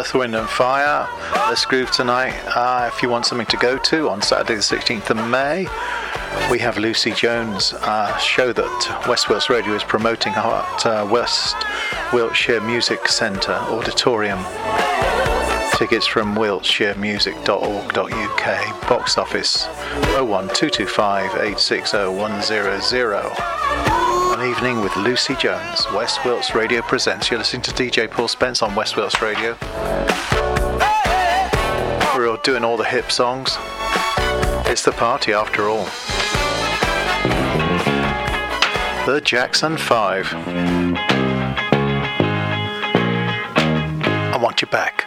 Earth, Wind and Fire. Let's groove tonight. If you want something to go to on Saturday the 16th of May, we have Lucy Jones, a show that West Wilts Radio is promoting at West Wiltshire Music Centre Auditorium. Tickets from wiltshiremusic.org.uk. Box office 01225 860 100. An evening with Lucy Jones. West Wilts Radio presents. You're listening to DJ Paul Spence on West Wilts Radio. We're all doing all the hip songs. It's the party after all. The Jackson 5. I want you back.